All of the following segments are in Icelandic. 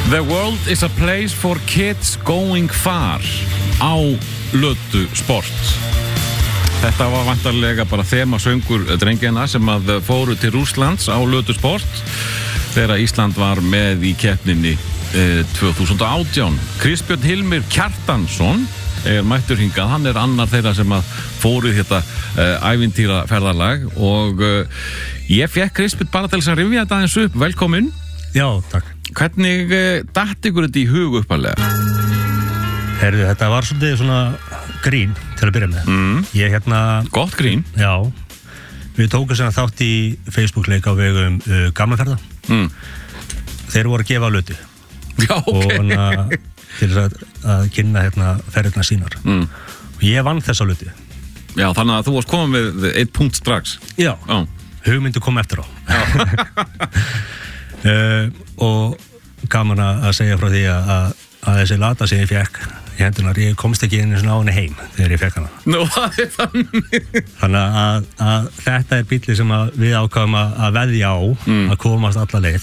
The world is a place for kids going far á Lötu Sport. Þetta var vantarlega bara þemasöngur drengjana sem að fóru til Rússlands á Lötu Sport þegar Ísland var með í keppninni 2018. Kristbjörn Hilmir Kjartansson mættur hingað, hann annar þeirra sem að fóru þetta ævintýra ferðalag og ég fekk Kristbjörn bara til þess að rifja þetta aðeins upp. Velkomin. Já, takk. Hvernig datt ykkur þetta í hug uppalega? Herðu, þetta var svona grín til að byrja með. Ég Gott grín. Já. Við tókum sem þátt í Facebook-leik á vegum Gamlaferða. Þeir voru að gefa Lötu. Já, ok. Og til að kynna ferðirna sínar. Og ég vann þessa Lötu. Já, þannig að þú varst komið með 1 punkt strax. Já. Hugmyndu kom eftir á. Og gaman að segja frá því að þessi lata sem ég fekk í hendunar, ég komst ekki inn á henni heim þegar ég fekk hana. Nú, það þannig. Þannig að þetta bílli sem við ákváðum að veðja á að komast alla leið.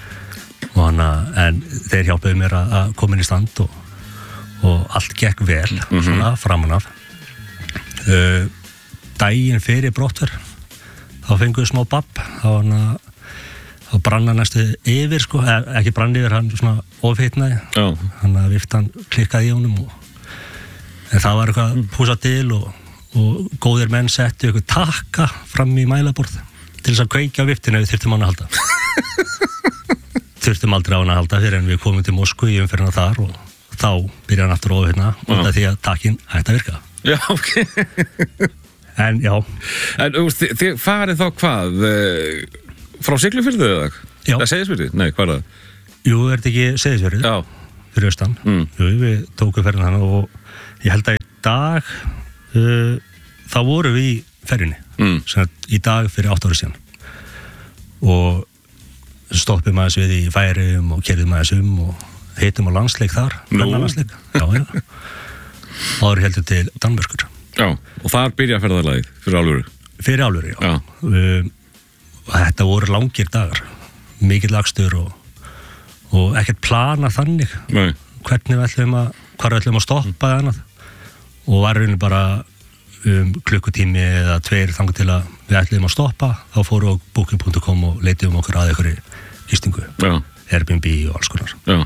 En þeir hjálpuðu mér að koma inn í stand og allt gekk vel, svona framan af. Daginn fyrir brottför þá fengum við smá babb, þá brann hann næstu yfir, ekki brann yfir, hann svona ofhitnaði. Þannig að viftan klikkaði í honum en það var eitthvað púsað til og góðir menn settu eitthvað takka fram í mælaborð til þess að kveikja á viftinu við þurftum hann að halda. Þurftum aldrei á hann að halda fyrir en við komum til Moskvu í umferðina þar og þá byrja hann aftur ofhitna og það því að takkinn hætti að virka. Já, ok. En já. En þið farið þá hvað? Frá Siglufirði eða? Já. Það Seyðisfirði? Nei, hvað það? Jú, þetta ekki Seyðisfirði? Já. Fyrir austan. Jú, við tókum ferðina hann og ég held að í dag þá vorum við í ferðinni. Í dag fyrir 8 ára síðan. Og stoppum aðeins við í Færeyjum og keyrðum aðeins og heitum á landsleik þar. Landsleik. Já. Áður heldur til Danmörkur. Já, og þar byrja ferðalagið fyrir alvöru? Fyrir alvöru, já. Þetta voru langir dagar, mikill akstur og ekkert plana þannig. Nei. Hvernig við ætlum að stoppa eða annað og var raunin bara klukkutími eða 2 þangað til að við ætlum að stoppa, þá fórum við á booking.com og leituðum okkur að einhverju gistingu, Airbnb og alls konar. Já.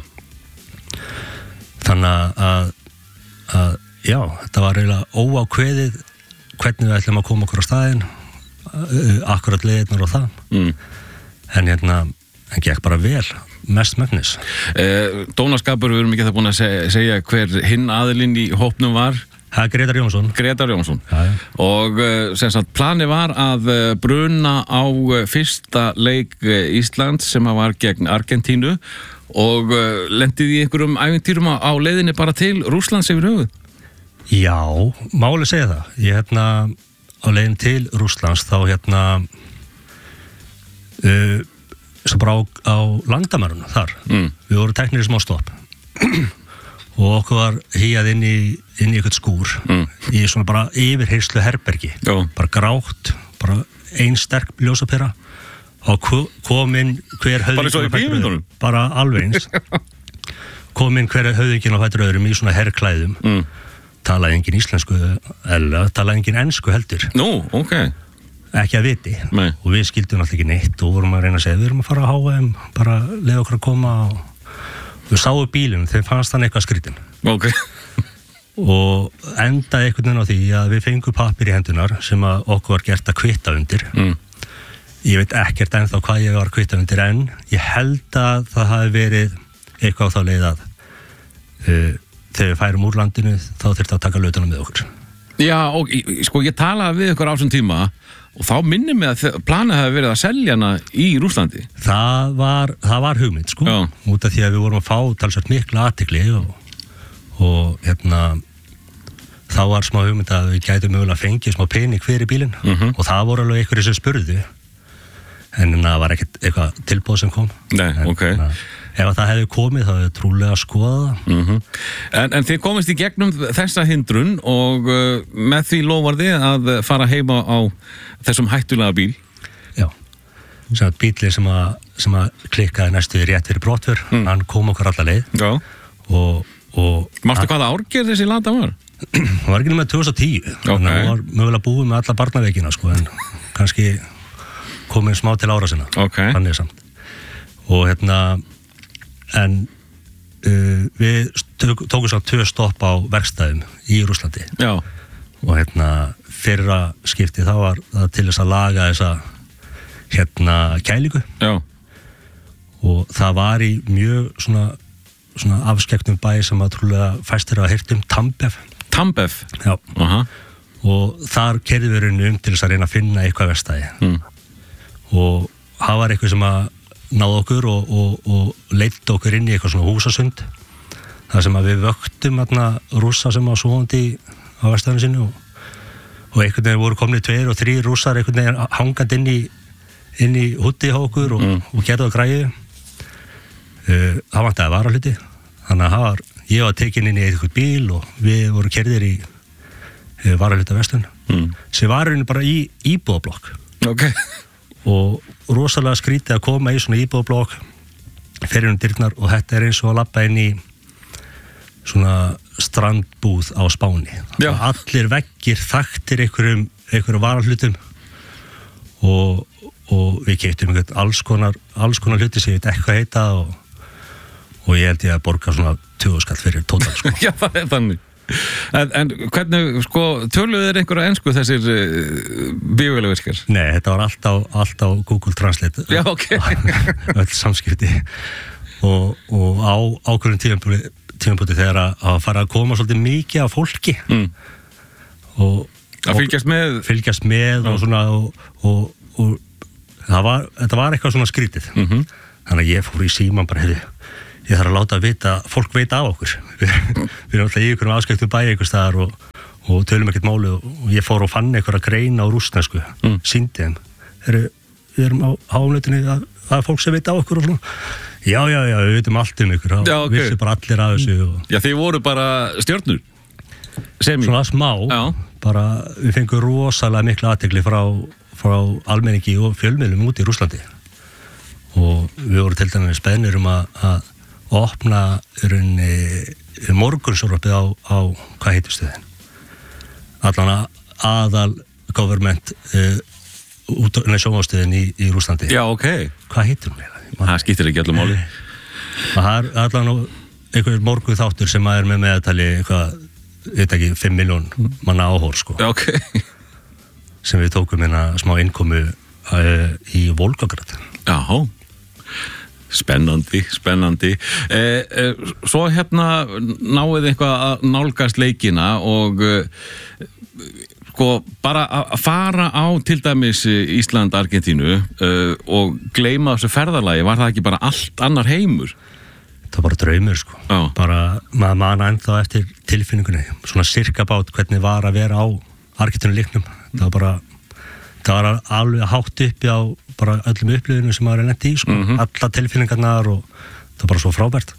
Þannig að já, þetta var eiginlega óákveðið hvernig við ætlum að koma okkur á staðinn, akkurat leiðirnar og það. En gekk bara vel, mest megnis. Dónaskapur, við erum ekki það búin að segja hver hinn aðilinn í hópnum var. Það Grétar Jónsson. Grétar Jónsson. Já. Og sem sagt, plani var að bruna á fyrsta leik Íslands sem var gegn Argentínu og lentið í einhverjum ævintýrum á leiðinni bara til Rússlands yfir höfuð. Já, máli segja það. Ég á leiðin til Rússlands þá svo bara á landamærunum þar. Við vorum teknir í smá stopp og okkur var hýjað inn í eitthvað skúr í svona bara yfirheyslu herbergi. Bara grátt, bara ein sterk ljósapera og kom inn hver höfðinginn bara svo í bíómyndunum? Bara alveg eins. Kom inn hver höfðinginn á fætur öðrum í svona herrklæðum. Talaði engin íslensku eða talaði engin ensku heldur. Nú, ok. Ekki að viti. Nei. Og við skildum alltaf ekki neitt og vorum að reyna að segja við erum að fara á H&M, bara leið okkur að koma og við sáum bílinn, þeim fannst hann eitthvað skrítinn. Ok. Og endaði einhvern veginn á því að við fengum pappir í hendunar sem að okkur var gert að kvitta undir. Ég veit ekkert ennþá hvað ég var að kvitta undir en ég held að það hafi verið eitthvað á þá leið að þegar við færum úr landinu þá þurfti að taka lautana með okkur. Já, og ég talaði við ykkur á þessum tíma og þá minnir mig að planið hefði verið að selja hana í Rússlandi. Það var hugmynd, út af því að við vorum að fá talsvert mikla athygli og þá var smá hugmynd að við gætum mögulega að fengja smá pening fyrir bílinn og það voru alveg einhverjir sem spurðu en það var ekkert eitthvað tilboð sem kom. Nei, ok. Ef það hefði komið þá hefði trúlega að skoða það. En þið komist í gegnum þessa hindrun og með því lofar þið að fara heima á þessum hættulega bíl. Já. sem að bíllinn sem að klikkaði næstu rétt fyrir brottför, hann kom okkur alla leið. Já. Og Manstu hvaða árgerð þessi lata var? Hann var ekki nema 2010. Þannig að hann var mögulega búið með alla barnaveikina, sko, en kannski komin smá til ára sinna. Þannig samt. Og en við tókum svo 2 stopp á verkstæðum í Rússlandi. Já. Og fyrra skipti þá var það til þess að laga þessa kælingu. Já. Og það var í mjög svona afskekktum bæ sem að trúlega fæstir að heyrt Tambev. Tambev? Já. Og þar keyrðum við til þess að reyna að finna eitthvað verkstæði. Og það var eitthvað sem að náðu okkur og leiddi okkur inn í eitthvað svona húsasund. Það sem að við vöktum rússa sem var svoandi á verkstæðinu sinni og einhvern veginn voru komnið 2 og 3 rússar einhvern veginn hangandi inn í húddi hjá okkur og gerðu að græðu. Það vantaði varahluti, þannig að ég var tekin inn í eitthvað bíl og við vorum keyrðir í varahlutaverslun sem var bara í íbúðablokk. Og rosalega skrítið að koma í svona íbúðablokk fyrir dyrnar og þetta eins og að labba inn í svona strandbúð á Spáni. Allir veggir þaktir einhverjum varahlutum og við keyptum alls konar hluti sem ég veit ekki hvað heita og ég held ég að borga svona 20 skall fyrir tótal, sko. Já, það er þannig. En hvernig, sko, töluðu þeir einhverja ensku þessir bíóvélavirkjar? Nei, þetta var allt á Google Translate. Já, ok. Öll samskipti. Og á ákveðnum tímapunkti þegar að fara að koma svolítið mikið af fólki. Og að fylgjast með og svona og þetta var eitthvað svona skrítið. Þannig að ég fór í síman bara, ég þarf að láta vita, fólk veit af okkur. Við erum alltaf í einhverjum afskektum bæ einhvers staðar og tölum ekkert máli og ég fór og fann einhverja greina á rússnesku, sýndi þeim. Við erum á háumleitinu að fólk sem veit af okkur og svona. Já, við veitum allt ykkur. Það vissi bara allir af þessu. Já, þið voru bara stjörnur? Svona smá. Bara, við fengum rosalega mikla athygli frá almenningi og fjölmiðlum úti í Rússlandi. Og við vorum til dæmis spennir að opna morgunsjónvarpið á hvað heitir stöðin? Allan aðal government sjónvarpsstöðin í Rússlandi. Já, ok. Hvað heitir hún? Það skiptir ekki allir máli. Það er allan einhver morgun þáttur sem er með meðtali eitthvað, veit ekki, 5 miljón manna áhorf, sko. Já, ok. Sem við tókum smá innkomu í Volgograd. Jáhá. Spennandi. Svo náið eitthvað að nálgast leikina og sko bara að fara á til dæmis Ísland, Argentínu og gleyma þessu ferðalagi, var það ekki bara allt annar heimur? Það var bara draumur, sko. Bara maður man ennþá eftir tilfinningunni, svona sirkabát hvernig var að vera á Argentínu leiknum. Það var alveg hátt uppi á bara öllum upplifinu sem maður lenti í, sko. Alla tilfinningarnar og það var bara svo frábært.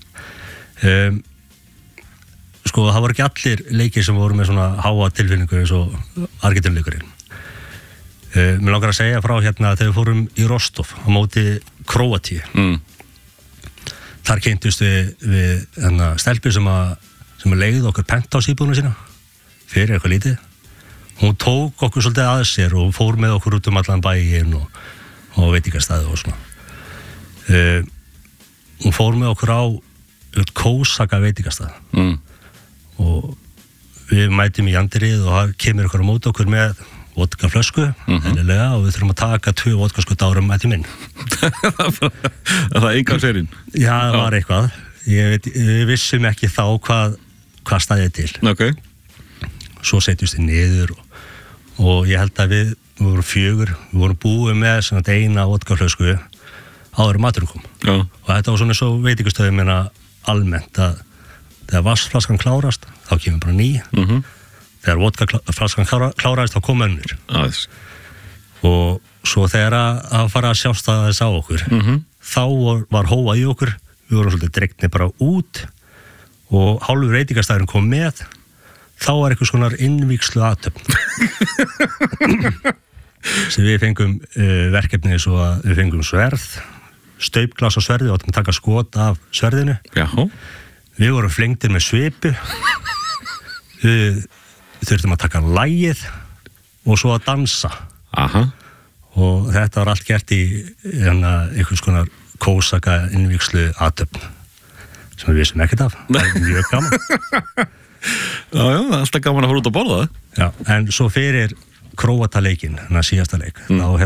Sko, það voru ekki allir leikir sem voru með svona háa tilfinningu eins og Argentínuleikurinn. Mér langar að segja frá þegar við fórum í Rostov á móti Króatíu. Þar kynntust við stelpu sem leigði okkur penthouse íbúðuna sína fyrir eitthvað lítið. Hún tók okkur svolítið að sér og fór með okkur út allan bæinn og veitingastæði og svona. Hún fór með okkur á Kósaka veitingastæði. Og við mætum í Andrið og það kemur okkur á móti okkur með vodkaflösku, eðlilega, og við þurfum að taka 2 vodkaskut árum mæti minn. Það er enga serinn? Já, það var eitthvað. Við vissum ekki þá hvað staðið til. Ok. Svo setjumst við niður og ég held að við vorum 4, við vorum búið með svona eina vodkaflösku áður maturum kom. Og þetta var svona svo veitingastöðum almennt að þegar vassflaskan klárast þá kemur bara ný. Þegar vodkaflaskan kláraðist þá kom önnur. Og svo þegar að fara að sjást að þess á okkur, þá var hóað í okkur, við vorum svolítið dregnir bara út og hálfur veitingastæðurinn kom með. Þá var eitthvað svona innvíkslu athöfn. sem við fengum verkefni svo að við fengum sverð, staupglas á sverði og áttum að taka skot af sverðinu. Já. Við vorum flengtir með svipu. Við þurftum að taka lagið og svo að dansa. Aha. Og þetta var allt gert í einhvers konar kósaka innvígslu athöfn sem við vissum ekkert af. Það er mjög gaman. Já, það er alltaf gaman að fara út að borða það. Já, en svo fyrir Króataleikinn, síðasta leik,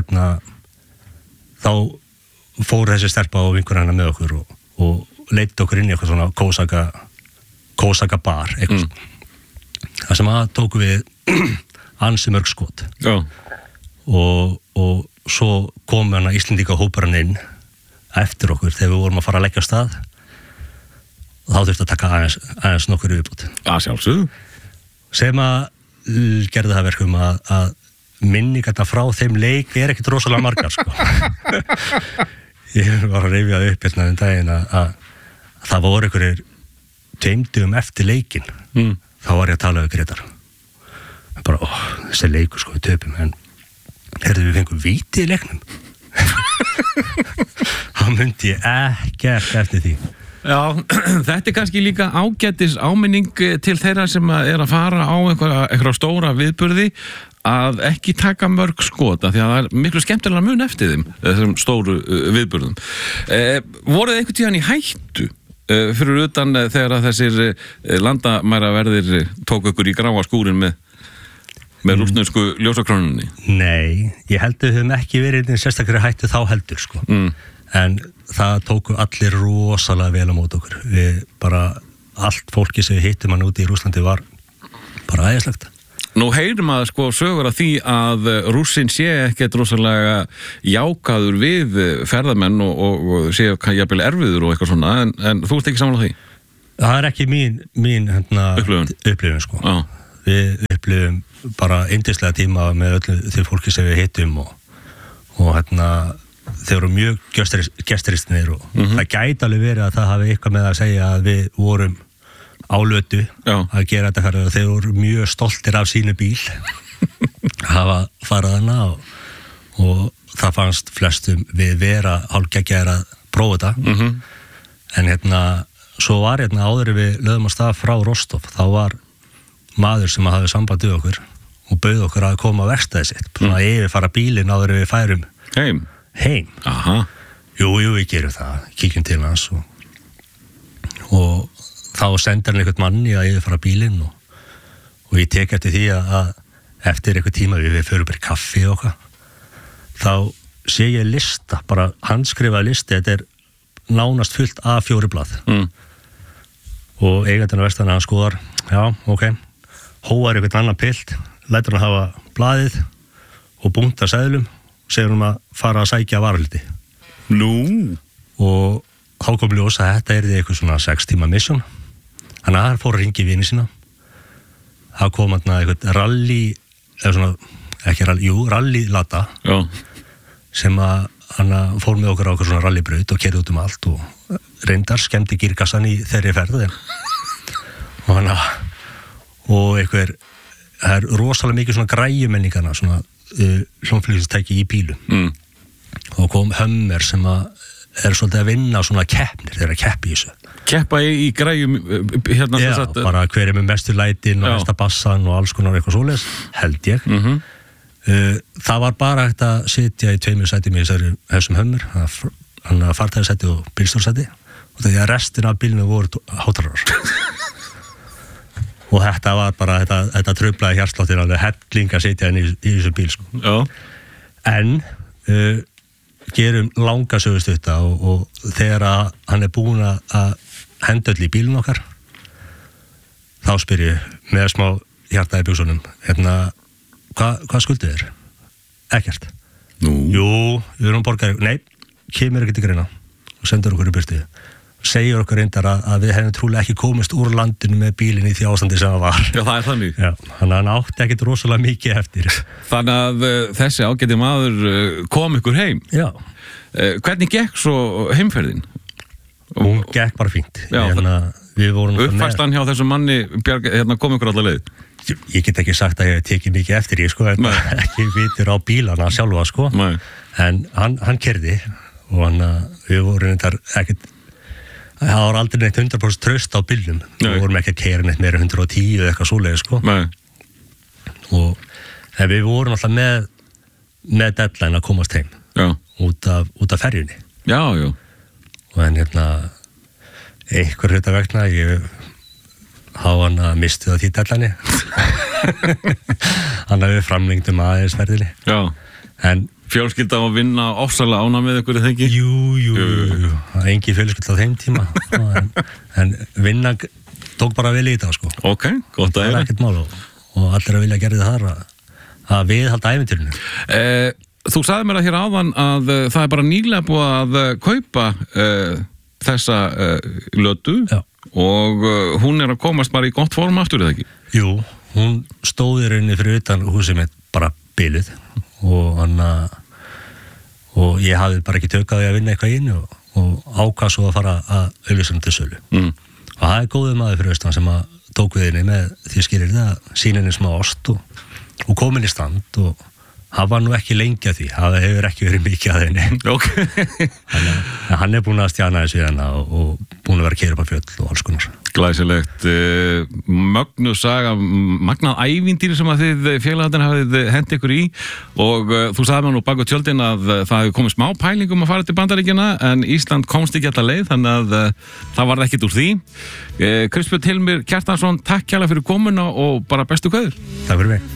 þá fór þessi stelpa og vinkur hennar með okkur og leiddi okkur inn í eitthvað svona kósaka bar, eitthvað. Það sem að tóku við ansi mörg skot. Já. Og svo kom Íslendinga hóparinn inn eftir okkur þegar við vorum að fara að leggja af stað. Þá þurfti að taka aðeins nokkur viðbót. Já, sjálfsögðu. Sem að gerði það verkum að minningarna frá þeim leik ekkert rosalega margar, sko. Ég var að rifja upp um daginn að það voru einhverjir 2 dögum eftir leikinn. Þá var ég að tala við Gretar. Bara, þessi leikur, sko, við töpum, en við fengum víti í leiknum. Þá myndi ég ekkert eftir því. Já, þetta kannski líka ágætis áminning til þeirra sem að fara á einhverja stóra viðburði að ekki taka mörg skota því að það er miklu skemmtilega mun eftir þessum stóru viðburðum. Voruð einhvern tíðan í hættu fyrir utan þegar að þessir landamæraverðir tók ykkur í gráa skúrin með rússnesku ljósakrónunni? Nei, ég held að við höfum ekki verið í sérstakri hættu þá heldur, sko. En það tóku allir rosalega vel á móti okkur. Við bara, allt fólki sem við hittum úti í Rússlandi var bara æðislegt. Nú heyrum að sko sögur af því að Rússin sé ekkert rosalega jákaður við ferðamenn og sé jafnvel erfiður og eitthvað svona, en þú ert ekki sammála því? Það er ekki mín upplifun, sko. Já. Við upplifum bara yndislega tíma með öllu því fólki sem við hittum og þeir eru mjög gesturistnir og það gæti alveg verið að það hafi eitthvað með að segja að við vorum álötu að gera þetta og þeir voru mjög stoltir af sínu bíl að hafa farið hana og það fannst flestum við vera hálfgeggjaðir að prófa þetta en svo var áður við lögðum á stað frá Rostov þá var maður sem hafði samband við okkur og bauð okkur að koma á verkstæði sitt svona yfirfara bílinn áður við færum heim. Aha. Jú, við gerum það, kíkjum til hans og þá sendir hann einhvern mann í að yfirfara bílinn og ég tek eftir því að eftir einhver tíma við förum bara í kaffi og þá sé ég lista, bara handskrifaði listi, þetta er nánast fullt A4 blað og eigandinn á verkstæðinu hann skoðar, já, ok, hóar einhvern annan pilt, lætur hann hafa blaðið og búnta seðlum segir að fara að sækja varaliti. Nú? Og þá kom ljós að þetta eitthvað svona 6 tíma mission. Þannig að hann fór að ringi vini sína. Það kom eitthvað rally, eða svona, ekki rally, rally-lata. Já. Sem að hann fór með okkur á okkur svona rallybraut og kerði út um allt og reyndar skemmti gírkassan í þeirri ferði. Og eitthvað það er rosalega mikið svona græjumenningarna, svona hljómflugstæki í bílum og kom Hummer sem er svolítið að vinna svona keppnir, þeir eru að keppa í þessu keppa í græjum já, bara hver með mestu lætin og mesta bassan og alls konar eitthvað svoleiðis held ég það var bara hægt að sitja í 2 sætum í þessum Hummer hann farþegarsæti og bílstjórsæti og því að restin af bílinu voru hátarar og þetta var bara, þetta truflaði hjartsláttin alveg helling að sitja inn í þessu bíl sko. Já. En gerum langa sögustutta og þegar hann er búinn að henda öll í bílinn okkar þá spyr ég með smá hjarta í buxunum hvað skuldið er? Ekkert. Jú, við erum borgari. Nei, kemur ekki til greina og sendur okkur í burtu segir okkur reyndar að við hefum trúlega ekki komist úr landinu með bílinn í því ástandi sem það var. Já, það er þannig. Já, þannig að hann átti ekkert rosalega mikið eftir. Þannig að þessi ágæti maður kom ykkur heim. Já. Hvernig gekk svo heimferðin? Hún gekk bara fínt. Já, við vorum uppfærslan hjá þessum manni kom ykkur alla leið? Ég get ekki sagt að ég hef tekið mikið eftir ég, sko, ekki vitur á bílana sjálfa, sko. En hann keyrði og við vorum ekkert, það var aldrei neitt 100% traust á bílnum. Við vorum ekki að keyra neitt meira 110 eða eitthvað svoleiðis, sko. En við vorum alltaf með deadline að komast heim. Já. Út af ferjunni. Já. Og en einhver hluta vegna ég hafa hann að mistu það því deadline. Hann hafði framlengdum aðeins ferðinni. Já. En fjölskylda að vinna ofsalega ána með ykkur, eða ekki? Jú. Engi fjölskylda á þeim tíma. En vinna tók bara vel í þetta, sko. Ok, gott að heyra. Það ekkert mál og allir að vilja gera það að viðhalda ævintýrinu. Þú sagði mér hér áðan að það bara nýlega búið að kaupa þessa lötu. Já. Og hún að komast bara í gott form aftur, eða ekki? Jú, hún stóði rauninni fyrir utan húsið mitt bara biluð og ég hafði bara ekki tökkaði að vinna eitthvað inn og ákvað svo að fara að auglýsa til sölu. Og það góður maður fyrir austan sem að tók við henni með því skilir það sína henni smá ost og kom henni í stand og það var nú ekki lengi að því, það hefur ekki verið mikið að henni. Okay. Hann búinn að stjana þessu hérna og búinn að vera að keyra upp á fjöll og alls konar. Glæsilegt. Mögnuð saga, magnað ævintýri sem að þið félagarnir hafið hent ykkur í og þú sagði mér nú bak á tjöldin að það hefði komið smá pælingum að fara til Bandaríkjanna en Ísland komst ekki alla leið þannig að það varð ekkert úr því. Kristbjörn Hilmir Kjartansson, takk kærlega fyrir komuna og bara bestu kveður. Takk fyrir mig.